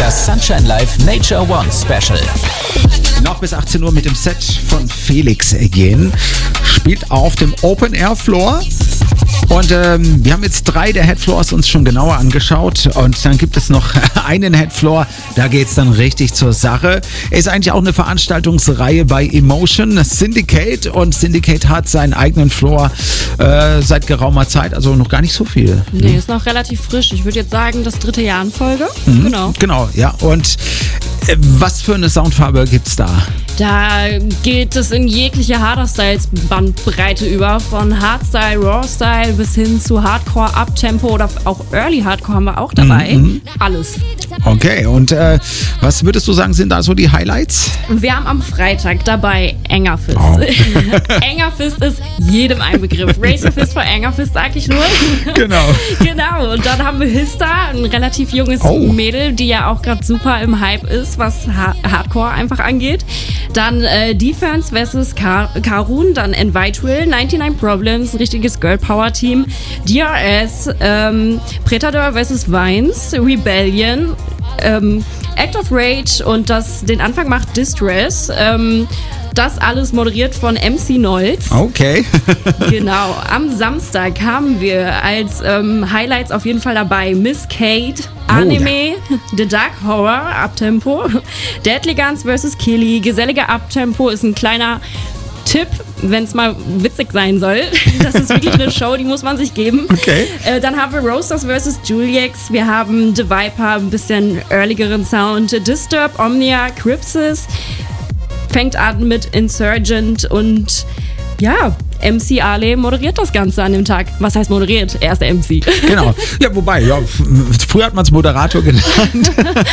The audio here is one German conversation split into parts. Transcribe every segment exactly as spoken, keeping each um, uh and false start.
Das Sunshine Live Nature One Special. Noch bis achtzehn Uhr mit dem Set von Felix gehen. Spielt auf dem Open Air Floor. Und ähm, wir haben jetzt drei der Headfloors uns schon genauer angeschaut. Und dann gibt es noch einen Headfloor, da geht es dann richtig zur Sache. Ist eigentlich auch eine Veranstaltungsreihe bei Emotion Syndicate. Und Syndicate hat seinen eigenen Floor äh, seit geraumer Zeit, also noch gar nicht so viel. Nee, ist noch relativ frisch. Ich würde jetzt sagen, das dritte Jahr in Folge. Mhm, Genau. Genau, ja. Und äh, was für eine Soundfarbe gibt's da? Da geht es in jegliche Harder-Styles-Bandbreite über. Von Hardstyle, Raw-Style bis hin zu Hardcore, Uptempo oder auch Early Hardcore haben wir auch dabei. Mhm. Alles. Okay, und äh, was würdest du sagen, sind da so die Highlights? Wir haben am Freitag dabei Angerfist. Oh. Angerfist ist jedem ein Begriff. Razor Fist for Angerfist sag ich nur. Genau. Genau, und dann haben wir Hista, ein relativ junges Oh. Mädel, die ja auch gerade super im Hype ist, was ha- Hardcore einfach angeht. Dann äh, Defense versus Ka- Karun, dann Envitewell, neunundneunzig Problems, ein richtiges Girl-Power-Team. D R S, ähm, Predator versus Vines, Rebellion, ähm, Act of Rage und das, den Anfang macht Distress. Ähm, das alles moderiert von M C Nolz. Okay. Genau. Am Samstag haben wir als ähm, Highlights auf jeden Fall dabei Miss Kate, Anime, The Dark Horror, Uptempo, Deadly Guns versus Killy, geselliger Uptempo ist ein kleiner Tipp, wenn es mal witzig sein soll. Das ist wirklich eine Show, die muss man sich geben. Okay. Äh, dann haben wir Roasters versus Juliex. Wir haben The Viper, ein bisschen earligeren Sound. Disturb, Omnia, Crypsis. Fängt an mit Insurgent und ja, M C Ale moderiert das Ganze an dem Tag. Was heißt moderiert? Er ist der M C. Genau. Ja, wobei, ja, f- früher hat man es Moderator genannt.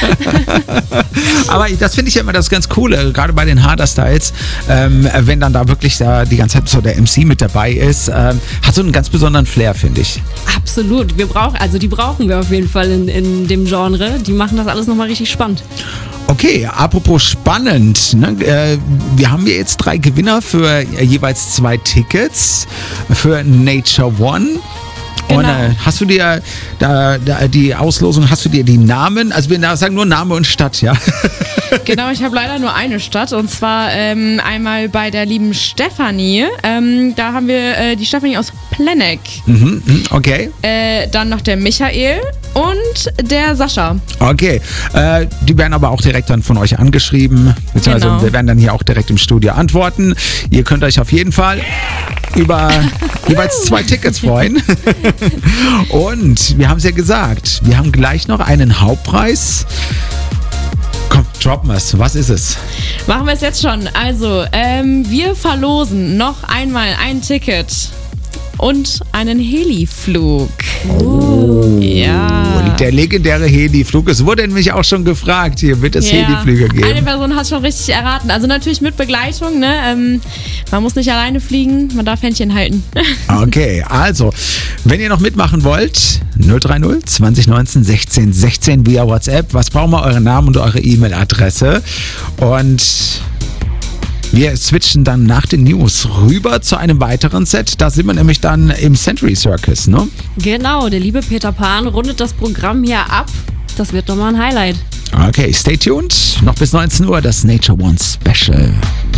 Aber das finde ich ja immer das ganz Coole, gerade bei den Harder Styles, ähm, wenn dann da wirklich da die ganze Zeit so der M C mit dabei ist, ähm, hat so einen ganz besonderen Flair, finde ich. Absolut. Wir brauchen, also die brauchen wir auf jeden Fall in, in dem Genre. Die machen das alles nochmal richtig spannend. Okay, apropos spannend, ne? äh, wir haben hier jetzt drei Gewinner für äh, jeweils zwei Tickets für Nature One. Genau. Und äh, hast du dir da, da die Auslosung, hast du dir die Namen, also wir sagen nur Name und Stadt, ja? Genau, ich habe leider nur eine Stadt und zwar ähm, einmal bei der lieben Stefanie. Ähm, da haben wir äh, die Stefanie aus Plenneck. Mhm, mhm, okay. Äh, dann noch der Michael und der Sascha. Okay, äh, die werden aber auch direkt dann von euch angeschrieben, beziehungsweise Genau. wir werden dann hier auch direkt im Studio antworten. Ihr könnt euch auf jeden Fall über jeweils zwei Tickets freuen. Und wir haben es ja gesagt, wir haben gleich noch einen Hauptpreis. Komm, droppen wir's. Was ist es? Machen wir es jetzt schon. Also, ähm, wir verlosen noch einmal ein Ticket und einen Heliflug. Oh. Ja. Der legendäre Heliflug. Es wurde nämlich auch schon gefragt, hier wird es Ja. Heliflüge Eine geben. Person hat schon richtig erraten. Also natürlich mit Begleitung, ne? Ähm, man muss nicht alleine fliegen, man darf Händchen halten. Okay, also, wenn ihr noch mitmachen wollt, null drei null zwanzig neunzehn sechzehn sechzehn via WhatsApp. Was brauchen wir? Euren Namen und eure E-Mail-Adresse. Und wir switchen dann nach den News rüber zu einem weiteren Set. Da sind wir nämlich dann im Century Circus, ne? Genau, der liebe Peter Pan rundet das Programm hier ab. Das wird doch mal ein Highlight. Okay, stay tuned. Noch bis neunzehn Uhr das Nature One Special.